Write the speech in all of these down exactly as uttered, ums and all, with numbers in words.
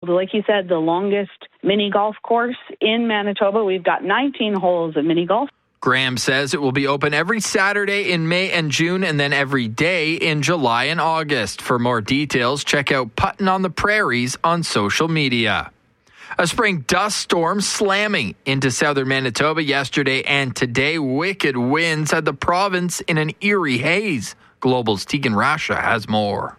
Like you said, the longest mini golf course in Manitoba. We've got nineteen holes of mini golf. Graham says it will be open every Saturday in May and June and then every day in July and August. For more details, check out Puttin' on the Prairies on social media. A spring dust storm slamming into southern Manitoba yesterday and today. Wicked winds had the province in an eerie haze. Global's Tegan Rasha has more.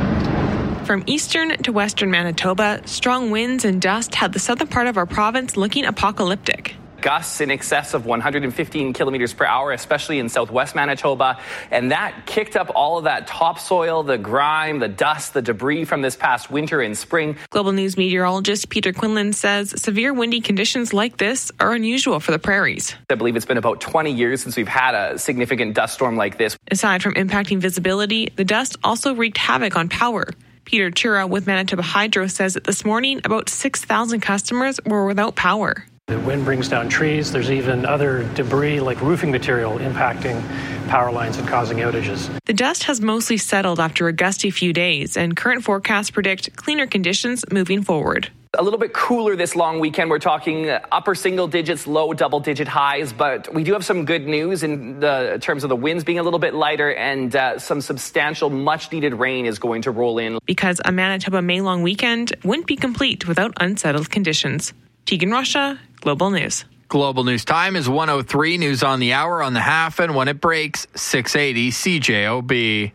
From eastern to western Manitoba, strong winds and dust had the southern part of our province looking apocalyptic. Gusts in excess of one hundred fifteen kilometers per hour, especially in southwest Manitoba. And that kicked up all of that topsoil, the grime, the dust, the debris from this past winter and spring. Global News meteorologist Peter Quinlan says severe windy conditions like this are unusual for the prairies. I believe it's been about twenty years since we've had a significant dust storm like this. Aside from impacting visibility, the dust also wreaked havoc on power. Peter Chura with Manitoba Hydro says that this morning about six thousand customers were without power. The wind brings down trees. There's even other debris like roofing material impacting power lines and causing outages. The dust has mostly settled after a gusty few days, and current forecasts predict cleaner conditions moving forward. A little bit cooler this long weekend. We're talking upper single digits, low double digit highs, but we do have some good news in the in terms of the winds being a little bit lighter, and uh, some substantial much needed rain is going to roll in. Because a Manitoba May long weekend wouldn't be complete without unsettled conditions. Tegan Rasha, Global News. Global News time is one oh three. News on the hour, on the half, and when it breaks, six eighty C J O B.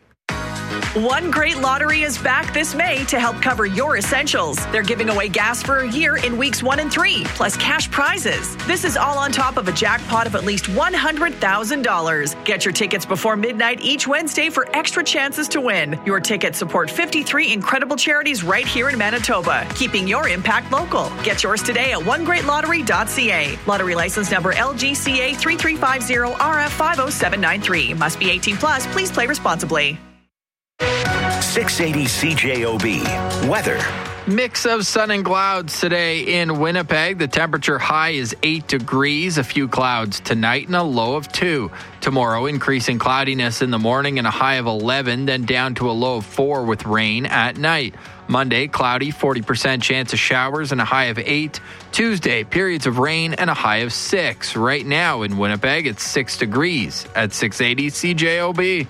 One Great Lottery is back this May to help cover your essentials. They're giving away gas for a year in weeks one and three, plus cash prizes. This is all on top of a jackpot of at least one hundred thousand dollars. Get your tickets before midnight each Wednesday for extra chances to win. Your tickets support fifty-three incredible charities right here in Manitoba, keeping your impact local. Get yours today at one great lottery dot c a. Lottery license number L G C A three three five zero R F five oh seven nine three. Must be eighteen plus. Please play responsibly. six eighty C J O B. Weather. Mix of sun and clouds today in Winnipeg. The temperature high is eight degrees. A few clouds tonight and a low of two. Tomorrow, increasing cloudiness in the morning and a high of eleven, then down to a low of four with rain at night. Monday, cloudy, forty percent chance of showers and a high of eight. Tuesday, periods of rain and a high of six. Right now in Winnipeg, it's six degrees at six eighty C J O B.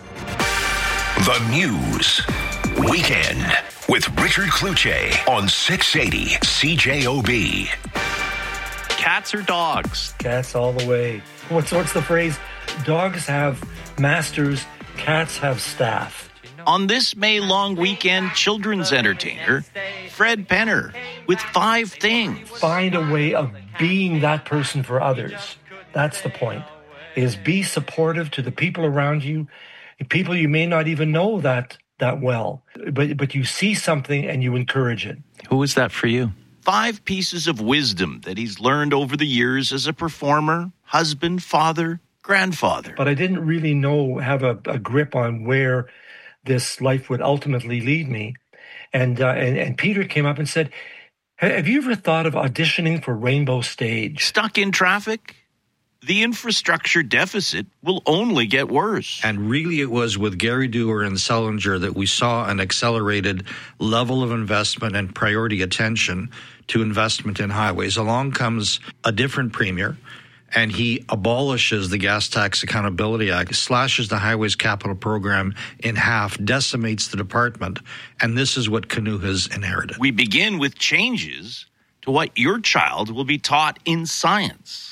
The News Weekend with Richard Cloutier on six eighty C J O B. Cats or dogs? Cats all the way. What's what's the phrase? Dogs have masters, cats have staff. On this May-long weekend, children's entertainer Fred Penner with five things. Find a way of being that person for others. That's the point. Is be supportive to the people around you. People you may not even know that that well, but but you see something and you encourage it. Who is that for you? Five pieces of wisdom that he's learned over the years as a performer, husband, father, grandfather. But I didn't really know, have a, a grip on where this life would ultimately lead me. And, uh, and and Peter came up and said, have you ever thought of auditioning for Rainbow Stage? Stuck in traffic? The infrastructure deficit will only get worse. And really it was with Gary Dewar and Sullinger that we saw an accelerated level of investment and priority attention to investment in highways. Along comes a different premier, and he abolishes the Gas Tax Accountability Act, slashes the Highways Capital Program in half, decimates the department, and this is what Canoe has inherited. We begin with changes to what your child will be taught in science.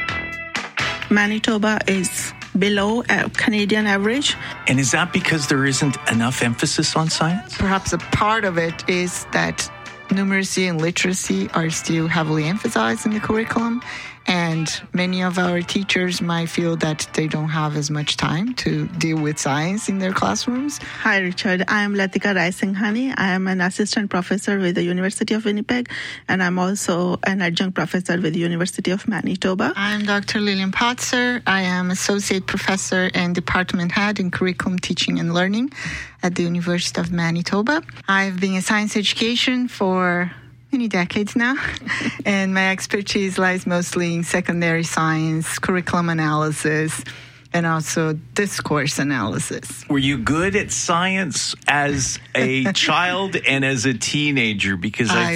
Manitoba is below a Canadian average. And is that because there isn't enough emphasis on science? Perhaps a part of it is that numeracy and literacy are still heavily emphasized in the curriculum, and many of our teachers might feel that they don't have as much time to deal with science in their classrooms. Hi, Richard. I am Latika Raisinghani. I am an assistant professor with the University of Winnipeg, and I'm also an adjunct professor with the University of Manitoba. I'm Doctor Lillian Potzer. I am associate professor and department head in curriculum teaching and learning at the University of Manitoba. I've been in science education for many decades now, and my expertise lies mostly in secondary science, curriculum analysis, and also discourse analysis. Were you good at science as a child and as a teenager? Because I, I